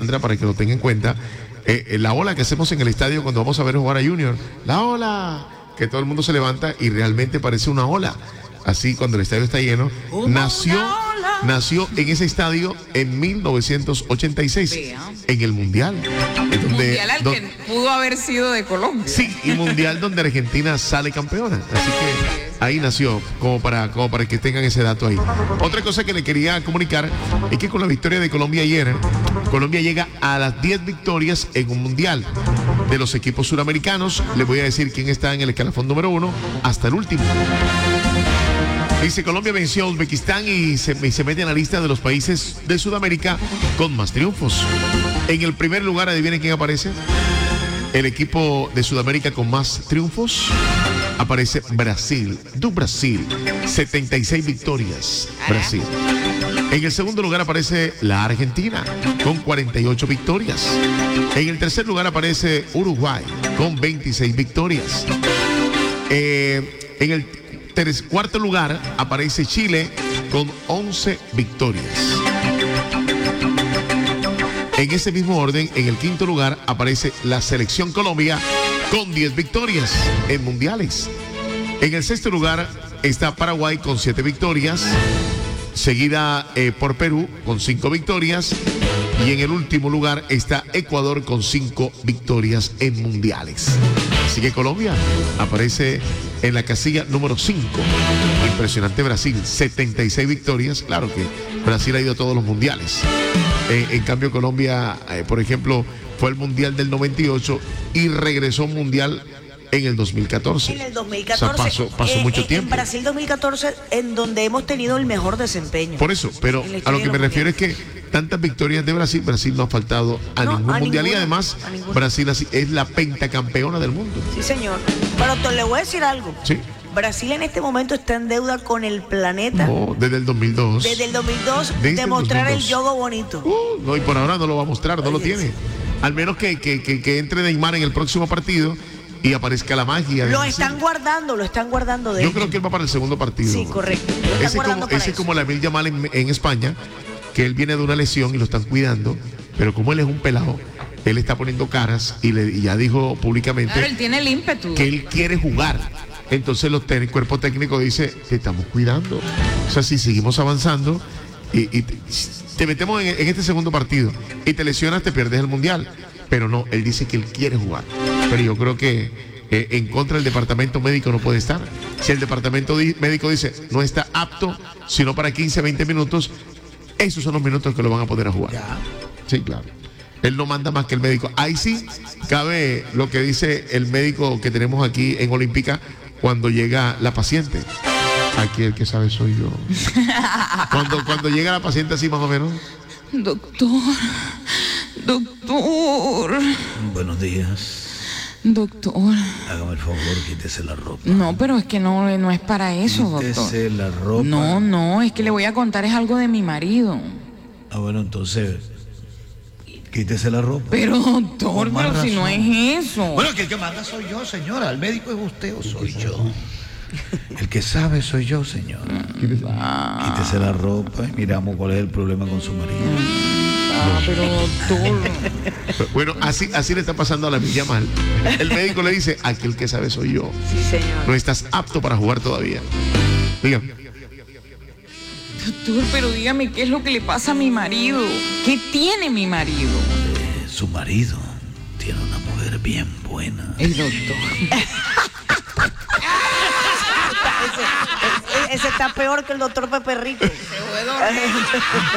Sandra, para que lo tenga en cuenta. La ola que hacemos en el estadio cuando vamos a ver jugar a Junior, la ola, que todo el mundo se levanta y realmente parece una ola. Así cuando el estadio está lleno, nació en ese estadio en 1986, en el Mundial. Mundial al que pudo haber sido de Colombia. Sí, y Mundial donde Argentina sale campeona. Así que ahí nació, como para que tengan ese dato ahí. Otra cosa que le quería comunicar es que con la victoria de Colombia ayer, Colombia llega a las 10 victorias en un Mundial. De los equipos suramericanos, les voy a decir quién está en el escalafón número 1 hasta el último. Dice, Colombia venció a Uzbekistán y se mete en la lista de los países de Sudamérica con más triunfos. En el primer lugar, adivinen quién aparece. El equipo de Sudamérica con más triunfos aparece Brasil. Do Brasil, 76 victorias. Brasil. En el segundo lugar aparece la Argentina con 48 victorias. En el tercer lugar aparece Uruguay con 26 victorias. En el cuarto lugar aparece Chile con 11 victorias. En ese mismo orden, en el quinto lugar aparece la selección Colombia con 10 victorias en mundiales. En el sexto lugar está Paraguay con 7 victorias, seguida por Perú con 5 victorias. Y en el último lugar está Ecuador con 5 victorias en mundiales. Así que Colombia aparece en la casilla número 5. Impresionante Brasil, 76 victorias. Claro que Brasil ha ido a todos los mundiales. En cambio Colombia, por ejemplo, fue al mundial del 98 y regresó a un mundial en el 2014. En el 2014. O sea, pasó mucho tiempo. En Brasil 2014, en donde hemos tenido el mejor desempeño. Por eso, pero a lo que me refiero es que tantas victorias de Brasil, Brasil no ha faltado a ningún mundial y además Brasil es la pentacampeona del mundo. Sí, señor. Pero te le voy a decir algo. Sí. Brasil en este momento está en deuda con el planeta. No, desde el 2002. Desde el 2002, de mostrar el yogo bonito. No, y por ahora no lo va a mostrar, no lo tiene. Al menos que entre Neymar en el próximo partido y aparezca la magia. Lo están guardando de Yo creo que él va para el segundo partido. Sí, correcto. Ese es como la Lamine Yamal en España, que él viene de una lesión y lo están cuidando, pero como él es un pelado, él está poniendo caras y ya dijo públicamente, claro, él tiene el ímpetu, que él quiere jugar. Entonces el cuerpo técnico dice, te estamos cuidando. O sea, si seguimos avanzando y te metemos en este segundo partido y te lesionas, te pierdes el mundial. Pero no, él dice que él quiere jugar. Pero yo creo que en contra del departamento médico no puede estar. Si el departamento médico dice no está apto, sino para 15, 20 minutos, esos son los minutos que lo van a poder jugar. Sí, claro. Él no manda más que el médico. Ahí sí cabe lo que dice el médico que tenemos aquí en Olímpica cuando llega la paciente. Aquí el que sabe soy yo. Cuando llega la paciente así más o menos. Doctor. Buenos días. Doctor. Hágame el favor, quítese la ropa. No, pero es que no es para eso, doctor. Quítese la ropa. No, es que le voy a contar, es algo de mi marido. Ah, bueno, entonces, quítese la ropa. Pero, doctor, pero si no es eso. Bueno, que el que manda soy yo, señora. ¿El médico es usted o soy yo? El que sabe soy yo, señora. Quítese la ropa y miramos cuál es el problema con su marido. Pero doctor. Bueno, así le está pasando a la Lamine Yamal. El médico le dice, aquí el que sabe soy yo. Sí, señor. No estás apto para jugar todavía. Dígame. Doctor, pero dígame qué es lo que le pasa a mi marido. ¿Qué tiene mi marido? Su marido tiene una mujer bien buena. El doctor. Ese está peor que el doctor Pepe Rico.